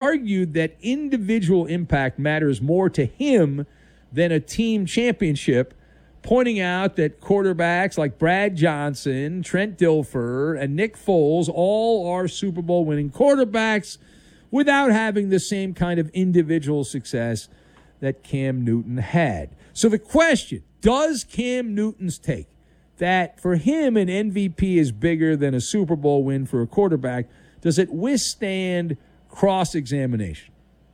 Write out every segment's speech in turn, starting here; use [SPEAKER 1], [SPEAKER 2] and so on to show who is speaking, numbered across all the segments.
[SPEAKER 1] argued that individual impact matters more to him than a team championship, pointing out that quarterbacks like Brad Johnson, Trent Dilfer, and Nick Foles all are Super Bowl winning quarterbacks without having the same kind of individual success that Cam Newton had. So the question, does Cam Newton's take that for him an MVP is bigger than a Super Bowl win for a quarterback, does it withstand cross-examination?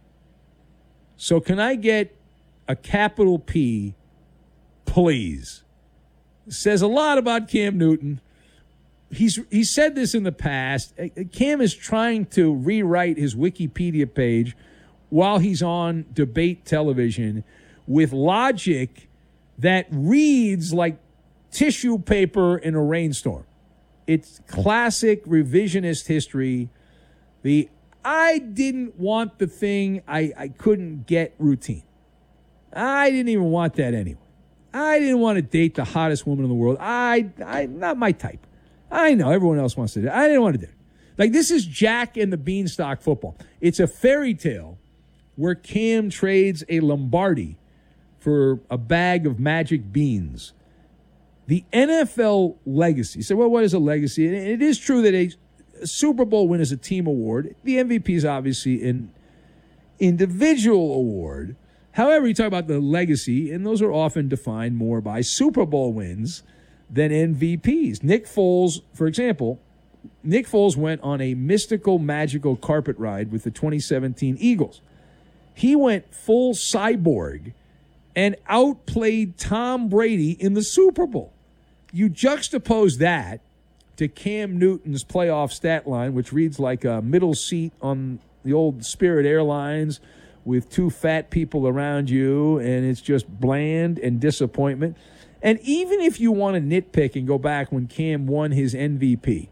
[SPEAKER 1] So can I get a capital P, please? It says a lot about Cam Newton. He said this in the past. Cam is trying to rewrite his Wikipedia page while he's on debate television with logic that reads like tissue paper in a rainstorm. It's classic revisionist history. The I didn't want the thing I couldn't get routine. I didn't even want that anyway. I didn't want to date the hottest woman in the world. I not my type. I know everyone else wants to do it. I didn't want to do it. Like, this is Jack and the Beanstalk football. It's a fairy tale where Cam trades a Lombardi for a bag of magic beans. The NFL legacy. So, well, what is a legacy? And it is true that a Super Bowl win is a team award. The MVP is obviously an individual award. However, you talk about the legacy, and those are often defined more by Super Bowl wins than MVPs. Nick Foles, for example, Nick Foles went on a mystical, magical carpet ride with the 2017 Eagles. He went full cyborg and outplayed Tom Brady in the Super Bowl. You juxtapose that to Cam Newton's playoff stat line, which reads like a middle seat on the old Spirit Airlines with two fat people around you, and it's just bland and disappointment. And even if you want to nitpick and go back when Cam won his MVP,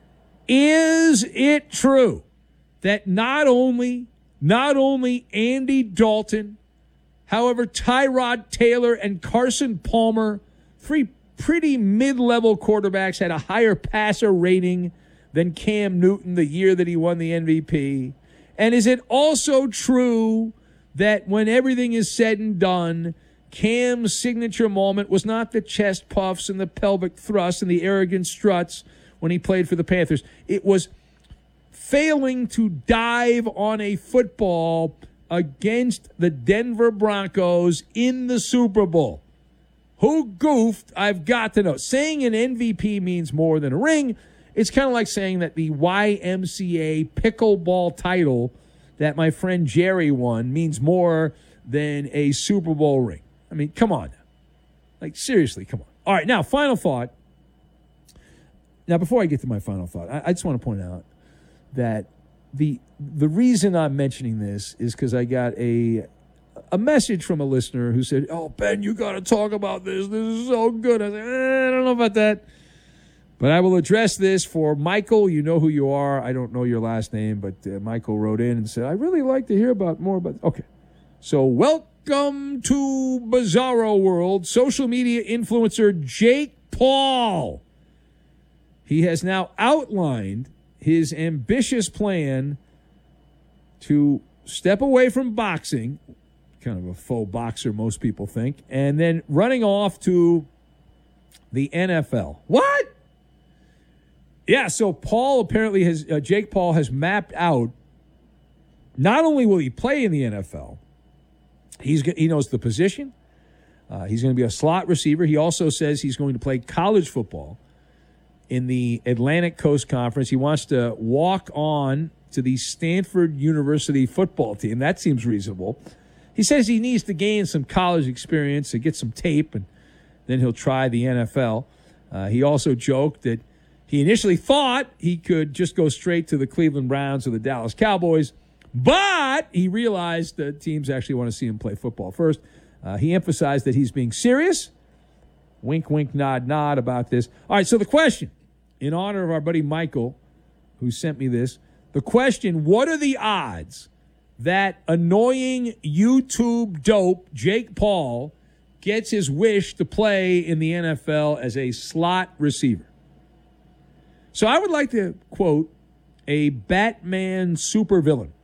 [SPEAKER 1] is it true that not only Andy Dalton, however, Tyrod Taylor and Carson Palmer, three pretty mid-level quarterbacks, had a higher passer rating than Cam Newton the year that he won the MVP? And is it also true that when everything is said and done, Cam's signature moment was not the chest puffs and the pelvic thrusts and the arrogant struts when he played for the Panthers? It was failing to dive on a football against the Denver Broncos in the Super Bowl. Who goofed? I've got to know. Saying an MVP means more than a ring. It's kind of like saying that the YMCA pickleball title that my friend Jerry won means more than a Super Bowl ring. I mean, come on. Like, seriously, come on. All right, now, final thought. Now, before I get to my final thought, I just want to point out that the reason I'm mentioning this is because I got a message from a listener who said, "Oh, Ben, you got to talk about this. This is so good." I said, I don't know about that. But I will address this for Michael. You know who you are. I don't know your last name, but Michael wrote in and said, "I'd really like to hear more about." Okay. So welcome to Bizarro World. Social media influencer Jake Paul. He has now outlined his ambitious plan to step away from boxing, kind of a faux boxer, most people think, and then running off to the NFL. What? Yeah, so Paul apparently has, Jake Paul has mapped out, not only will he play in the NFL, he knows the position. He's going to be a slot receiver. He also says he's going to play college football in the Atlantic Coast Conference. He wants to walk on to the Stanford University football team. That seems reasonable. He says he needs to gain some college experience to get some tape, and then he'll try the NFL. He also joked that he initially thought he could just go straight to the Cleveland Browns or the Dallas Cowboys, but he realized that teams actually want to see him play football first. He emphasized that he's being serious. Wink, wink, nod, nod about this. All right, so the question, in honor of our buddy Michael, who sent me this, the question, what are the odds that annoying YouTube dope Jake Paul gets his wish to play in the NFL as a slot receiver? So I would like to quote a Batman supervillain